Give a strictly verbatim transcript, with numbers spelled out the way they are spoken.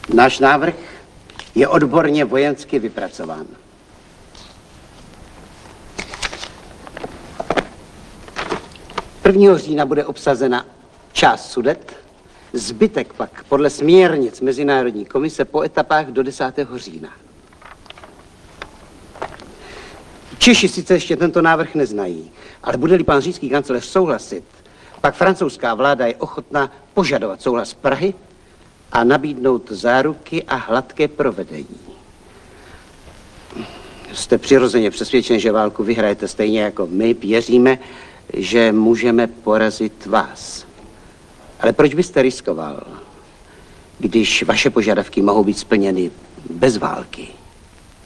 Náš návrh je odborně vojensky vypracován. prvního října bude obsazena část Sudet, zbytek pak podle směrnic Mezinárodní komise po etapách do desátého října. Češi sice ještě tento návrh neznají, ale bude-li pan říšský kancléř souhlasit, pak francouzská vláda je ochotná požadovat souhlas Prahy a nabídnout záruky a hladké provedení. Jste přirozeně přesvědčen, že válku vyhrajete stejně jako my. Věříme, že můžeme porazit vás. Ale proč byste riskoval, když vaše požadavky mohou být splněny bez války?